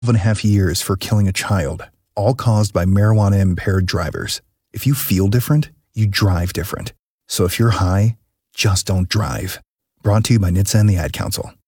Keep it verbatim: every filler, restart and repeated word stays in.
and a half years for killing a child, all caused by marijuana-impaired drivers. If you feel different, you drive different. So if you're high, just don't drive. Brought to you by N H T S A and the Ad Council.